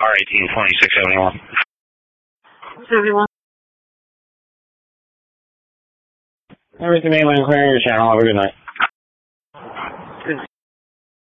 R182671. 71. Everything mainland clearing your channel. Have a good night.